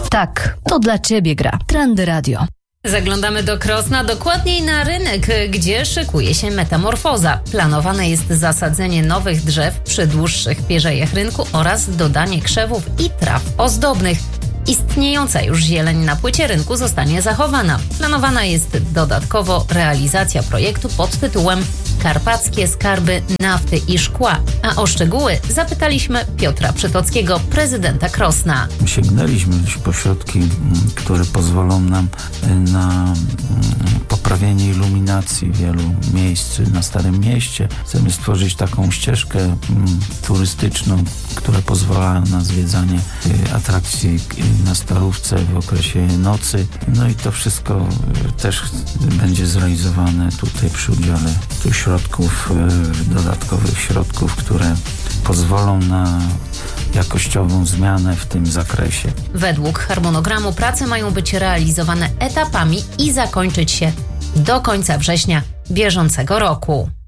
Tak, to dla Ciebie gra Trendy Radio. Zaglądamy do Krosna, dokładniej na rynek, gdzie szykuje się metamorfoza. Planowane jest zasadzenie nowych drzew przy dłuższych pierzejach rynku oraz dodanie krzewów i traw ozdobnych. Istniejąca już zieleń na płycie rynku zostanie zachowana. Planowana jest dodatkowo realizacja projektu pod tytułem Karpackie Skarby Nafty i Szkła. A o szczegóły zapytaliśmy Piotra Przytockiego, prezydenta Krosna. Sięgnęliśmy po środki, które pozwolą nam na poprawienie iluminacji wielu miejsc na Starym Mieście. Chcemy stworzyć taką ścieżkę turystyczną, która pozwala na zwiedzanie atrakcji na Starówce w okresie nocy. No i to wszystko też będzie zrealizowane tutaj przy udziale dodatkowych środków, które pozwolą na jakościową zmianę w tym zakresie. Według harmonogramu prace mają być realizowane etapami i zakończyć się do końca września bieżącego roku.